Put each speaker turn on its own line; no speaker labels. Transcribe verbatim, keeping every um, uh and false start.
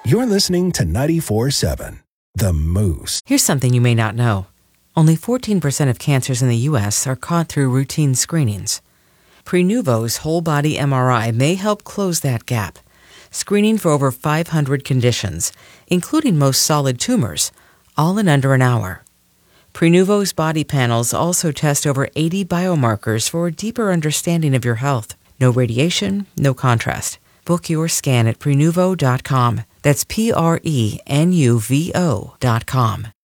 You're listening to ninety-four seven, The Moose.
Here's something you may not know. Only fourteen percent of cancers in the U S are caught through routine screenings. Prenuvo's whole-body M R I may help close that gap, screening for over five hundred conditions, including most solid tumors, all in under an hour. Prenuvo's body panels also test over eighty biomarkers for a deeper understanding of your health. No radiation, no contrast. Book your scan at Prenuvo dot com. That's P R E N U V O dot com.